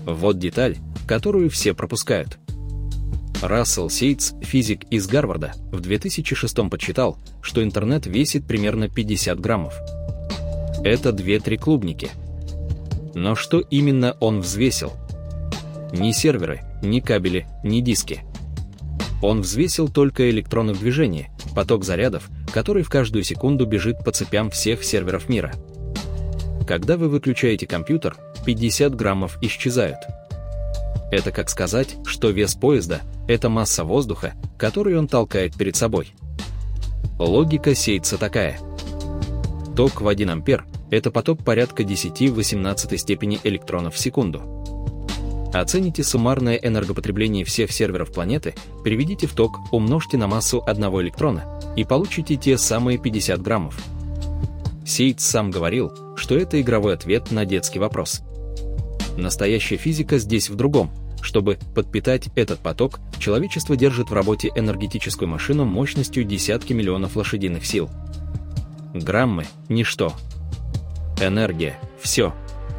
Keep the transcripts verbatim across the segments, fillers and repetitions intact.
Вот деталь, которую все пропускают. Рассел Сейтс, физик из Гарварда, в две тысячи шестом подсчитал, что интернет весит примерно пятьдесят граммов. Это две-три клубники. Но что именно он взвесил? Ни серверы, ни кабели, ни диски. Он взвесил только электроны в движении, поток зарядов, который в каждую секунду бежит по цепям всех серверов мира. Когда вы выключаете компьютер, пятьдесят граммов исчезают. Это как сказать, что вес поезда – это масса воздуха, которую он толкает перед собой. Логика Сейтса такая. Ток в один ампер – это поток порядка десять в восемнадцатой степени электронов в секунду. Оцените суммарное энергопотребление всех серверов планеты, переведите в ток, умножьте на массу одного электрона и получите те самые пятьдесят граммов. Сейтс сам говорил, что это игровой ответ на детский вопрос. Настоящая физика здесь в другом. Чтобы подпитать этот поток, человечество держит в работе энергетическую машину мощностью десятки миллионов лошадиных сил. Граммы – ничто. Энергия – все.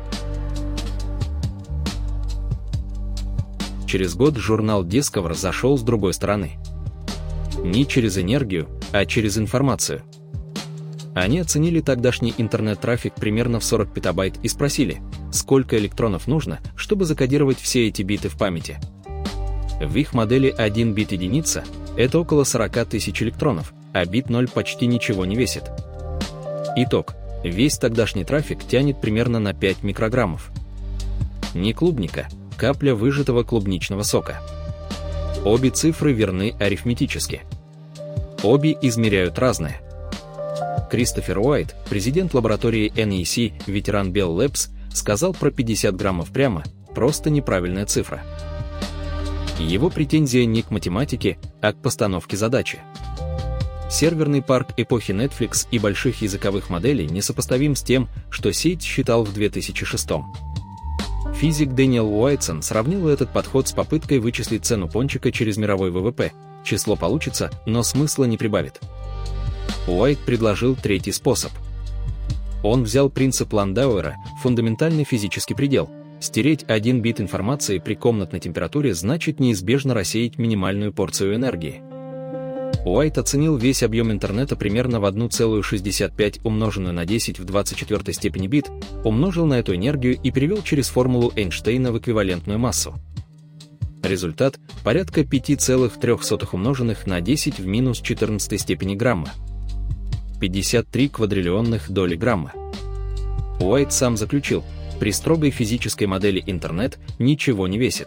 Через год журнал Discover зашел с другой стороны. Не через энергию, а через информацию. Они оценили тогдашний интернет-трафик примерно в сорок петабайт и спросили, сколько электронов нужно, чтобы закодировать все эти биты в памяти. В их модели один бит единица – это около сорок тысяч электронов, а бит ноль почти ничего не весит. Итог. Весь тогдашний трафик тянет примерно на пять микрограммов. Не клубника, капля выжатого клубничного сока. Обе цифры верны арифметически. Обе измеряют разное. Кристофер Уайт, президент лаборатории эн и си, ветеран Bell Labs, сказал про пятьдесят граммов прямо, просто неправильная цифра. Его претензия не к математике, а к постановке задачи. Серверный парк эпохи Netflix и больших языковых моделей несопоставим с тем, что Сейтс считал в две тысячи шестом. Физик Дэниел Уайтсон сравнил этот подход с попыткой вычислить цену пончика через мировой вэ вэ пэ. Число получится, но смысла не прибавит. Уайт предложил третий способ. Он взял принцип Ландауэра, фундаментальный физический предел. Стереть один бит информации при комнатной температуре значит неизбежно рассеять минимальную порцию энергии. Уайт оценил весь объем интернета примерно в одна целая шестьдесят пять сотых умноженную на десять в двадцать четвёртой степени бит, умножил на эту энергию и перевел через формулу Эйнштейна в эквивалентную массу. Результат – порядка пять целых три десятых умноженных на десять в минус четырнадцатой степени грамма. пятьдесят три квадриллионных доли грамма. Уайт сам заключил, при строгой физической модели интернет ничего не весит.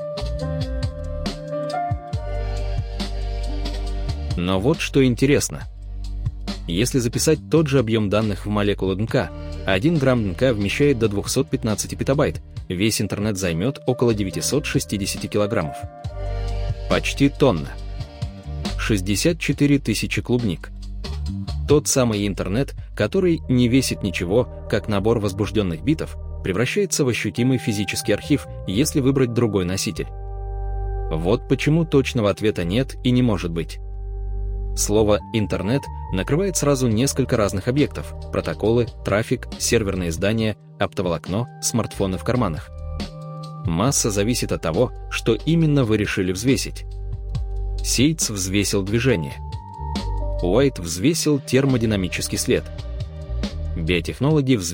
Но вот что интересно. Если записать тот же объем данных в молекулы ДНК, один грамм ДНК вмещает до двухсот пятнадцати петабайт, весь интернет займет около девятисот шестидесяти килограммов. Почти тонна. шестьдесят четыре тысячи клубник. Тот самый интернет, который не весит ничего, как набор возбужденных битов, превращается в ощутимый физический архив, если выбрать другой носитель. Вот почему точного ответа нет и не может быть. Слово «интернет» накрывает сразу несколько разных объектов – протоколы, трафик, серверные здания, оптоволокно, смартфоны в карманах. Масса зависит от того, что именно вы решили взвесить. Сейтс взвесил движение. Уайт взвесил термодинамический след. Биотехнологи взвесили